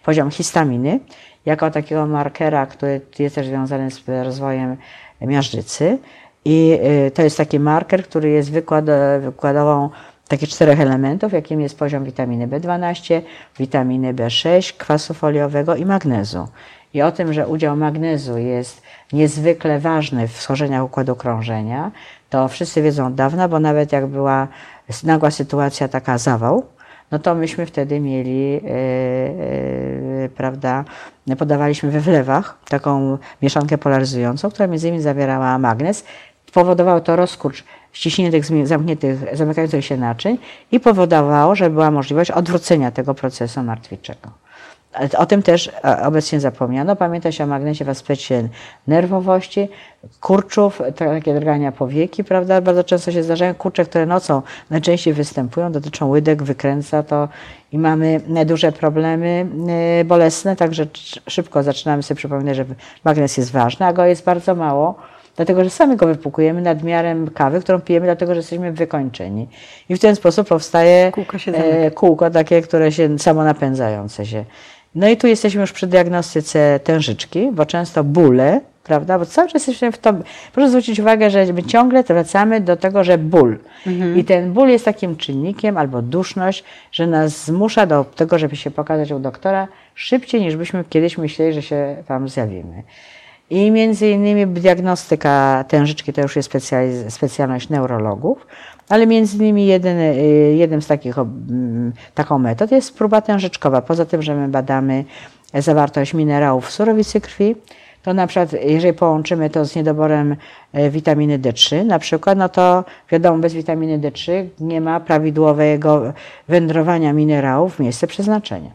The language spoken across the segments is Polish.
poziom histaminy, jako takiego markera, który jest też związany z rozwojem miażdżycy. I to jest taki marker, który jest wykładową takich 4 elementów, jakim jest poziom witaminy B12, witaminy B6, kwasu foliowego i magnezu. I o tym, że udział magnezu jest niezwykle ważny w schorzeniach układu krążenia, to wszyscy wiedzą od dawna, bo nawet jak była nagła sytuacja, taka zawał, no to myśmy wtedy mieli, prawda, podawaliśmy we wlewach taką mieszankę polaryzującą, która między innymi zawierała magnez. Powodowało to rozkurcz ściśnienie tych zamykających się naczyń i powodowało, że była możliwość odwrócenia tego procesu martwiczego. O tym też obecnie zapomniano. Pamięta się o magnezie w aspekcie nerwowości, kurczów, takie drgania powieki, prawda? Bardzo często się zdarzają kurcze, które nocą najczęściej występują, dotyczą łydek, wykręca to i mamy duże problemy bolesne, także szybko zaczynamy sobie przypominać, że magnez jest ważny, a go jest bardzo mało, dlatego że sami go wypłukujemy nadmiarem kawy, którą pijemy, dlatego że jesteśmy wykończeni. I w ten sposób powstaje kółko takie, które się samonapędzające się. No i tu jesteśmy już przy diagnostyce tężyczki, bo często bóle, prawda, bo cały czas jesteśmy w to. Proszę zwrócić uwagę, że my ciągle wracamy do tego, że ból. I ten ból jest takim czynnikiem, albo duszność, że nas zmusza do tego, żeby się pokazać u doktora szybciej, niż byśmy kiedyś myśleli, że się tam zjawimy. I między innymi diagnostyka tężyczki to już jest specjalność neurologów, ale między innymi jednym z taką metod jest próba tężyczkowa. Poza tym, że my badamy zawartość minerałów w surowicy krwi, to na przykład jeżeli połączymy to z niedoborem witaminy D3 na przykład, no to wiadomo, bez witaminy D3 nie ma prawidłowego wędrowania minerałów w miejsce przeznaczenia.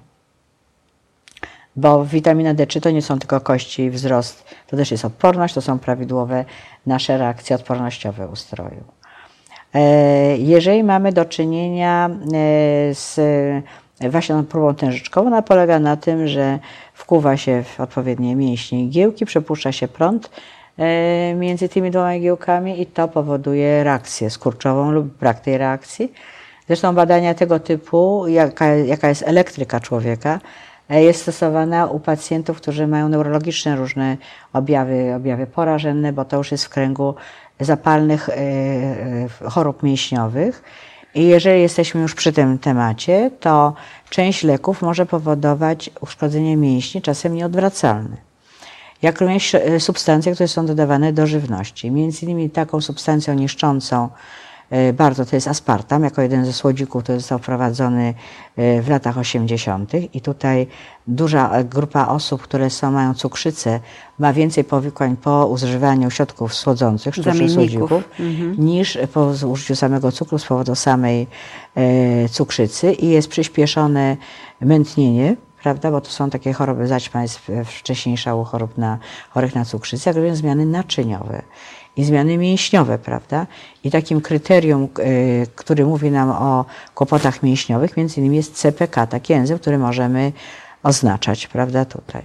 Bo witamina D3 to nie są tylko kości i wzrost, to też jest odporność, to są prawidłowe nasze reakcje odpornościowe ustroju. Jeżeli mamy do czynienia z właśnie próbą tężyczkową, ona polega na tym, że wkuwa się w odpowiednie mięśnie i igiełki, przepuszcza się prąd między tymi 2 igiełkami i to powoduje reakcję skurczową lub brak tej reakcji. Zresztą badania tego typu, jaka jest elektryka człowieka, jest stosowana u pacjentów, którzy mają neurologiczne różne objawy porażenne, bo to już jest w kręgu zapalnych chorób mięśniowych. I jeżeli jesteśmy już przy tym temacie, to część leków może powodować uszkodzenie mięśni, czasem nieodwracalne. Jak również substancje, które są dodawane do żywności. Między innymi taką substancją niszczącą bardzo to jest aspartam, jako jeden ze słodzików, który został wprowadzony w latach 80. I tutaj duża grupa osób, które mają cukrzycę, ma więcej powikłań po używaniu środków słodzących, sztucznych słodzików, niż po użyciu samego cukru z powodu samej cukrzycy i jest przyspieszone mętnienie, prawda, bo to są takie choroby zaćma, jest wcześniejsza u chorych na cukrzycę, jak również zmiany naczyniowe i zmiany mięśniowe, prawda? I takim kryterium, który mówi nam o kłopotach mięśniowych, między innymi jest CPK, taki enzym, który możemy oznaczać, prawda, tutaj.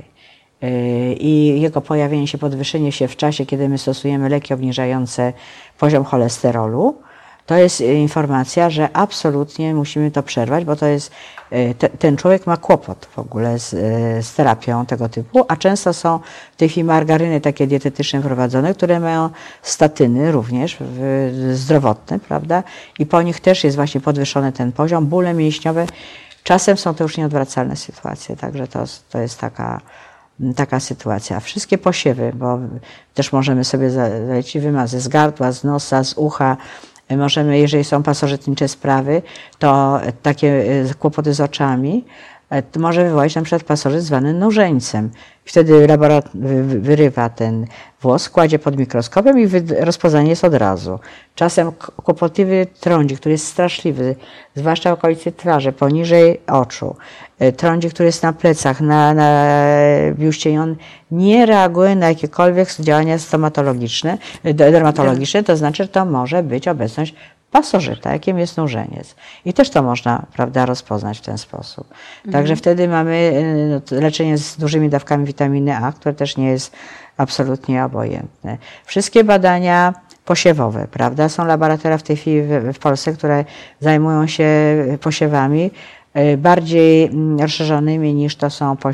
I jego pojawienie się, podwyższenie się w czasie, kiedy my stosujemy leki obniżające poziom cholesterolu, to jest informacja, że absolutnie musimy to przerwać, bo to jest, ten człowiek ma kłopot w ogóle z terapią tego typu, a często są w tej chwili margaryny takie dietetyczne wprowadzone, które mają statyny również zdrowotne, prawda? I po nich też jest właśnie podwyższony ten poziom, bóle mięśniowe. Czasem są to już nieodwracalne sytuacje, także to jest taka sytuacja. Wszystkie posiewy, bo też możemy sobie zalecić wymazy z gardła, z nosa, z ucha. Możemy, jeżeli są pasożytnicze sprawy, to takie kłopoty z oczami to może wywołać na przykład pasożyt zwany nużeńcem. Wtedy laborator wyrywa ten włos, kładzie pod mikroskopem i rozpoznanie jest od razu. Czasem kłopotliwy trądzik, który jest straszliwy, zwłaszcza w okolicy twarzy, poniżej oczu. Trądzik, który jest na plecach, na biuście, i on nie reaguje na jakiekolwiek działania stomatologiczne, dermatologiczne, to znaczy, że to może być obecność pasożyta, jakim jest nużeniec. I też to można, prawda, rozpoznać w ten sposób. Także wtedy mamy leczenie z dużymi dawkami witaminy A, które też nie jest absolutnie obojętne. Wszystkie badania posiewowe, prawda, są laboratoria w tej chwili w Polsce, które zajmują się posiewami bardziej rozszerzonymi niż to są